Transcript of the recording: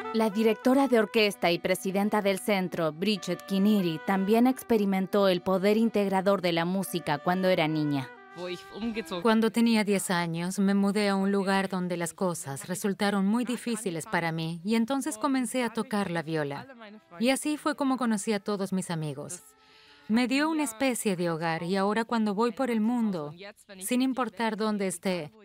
La directora de orquesta y presidenta del centro, Bridget Kinneary, también experimentó el poder integrador de la música cuando era niña. Cuando tenía 10 años, me mudé a un lugar donde las cosas resultaron muy difíciles para mí y entonces comencé a tocar la viola. Y así fue como conocí a todos mis amigos. Me dio una especie de hogar y ahora cuando voy por el mundo, sin importar dónde esté,